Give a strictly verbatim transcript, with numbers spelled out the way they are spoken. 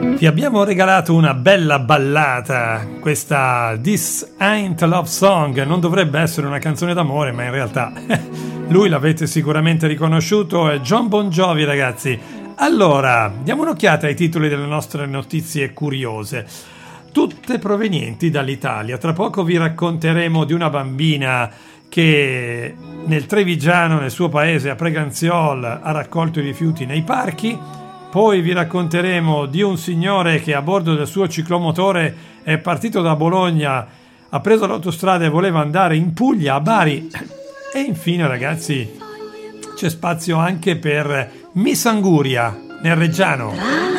Vi abbiamo regalato una bella ballata, questa This Ain't a Love Song. Non dovrebbe essere una canzone d'amore, ma in realtà lui l'avete sicuramente riconosciuto, è Jon Bon Jovi, ragazzi. Allora, diamo un'occhiata ai titoli delle nostre notizie curiose, tutte provenienti dall'Italia. Tra poco vi racconteremo di una bambina che nel Trevigiano, nel suo paese, a Preganziol, ha raccolto i rifiuti nei parchi. Poi vi racconteremo di un signore che a bordo del suo ciclomotore è partito da Bologna, ha preso l'autostrada e voleva andare in Puglia, a Bari. E infine, ragazzi, c'è spazio anche per Miss Anguria nel Reggiano.